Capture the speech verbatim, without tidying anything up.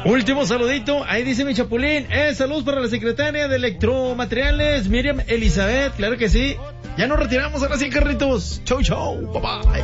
Último saludito, ahí dice mi chapulín, eh, saludos para la secretaria de Electromateriales, Miriam Elizabeth, claro que sí. Ya nos retiramos ahora sí, Carlitos. Chau, chau, bye bye.